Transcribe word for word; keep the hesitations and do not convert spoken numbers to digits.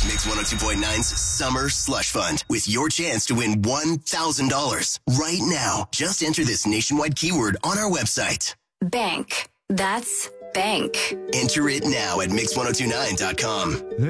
is Mix one oh two point nine's Summer Slush Fund with your chance to win one thousand dollars right now. Just enter this nationwide keyword on our website. Bank. That's bank. Enter it now at mix ten twenty-nine dot com.